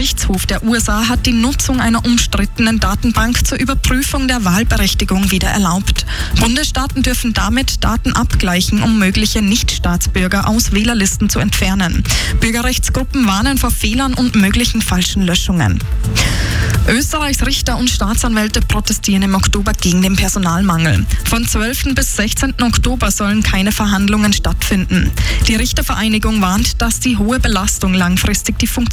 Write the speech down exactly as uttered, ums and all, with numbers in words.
Gerichtshof der U S A hat die Nutzung einer umstrittenen Datenbank zur Überprüfung der Wahlberechtigung wieder erlaubt. Bundesstaaten dürfen damit Daten abgleichen, um mögliche Nichtstaatsbürger aus Wählerlisten zu entfernen. Bürgerrechtsgruppen warnen vor Fehlern und möglichen falschen Löschungen. Österreichs Richter und Staatsanwälte protestieren im Oktober gegen den Personalmangel. Von zwölften bis sechzehnten Oktober sollen keine Verhandlungen stattfinden. Die Richtervereinigung warnt, dass die hohe Belastung langfristig die Funktion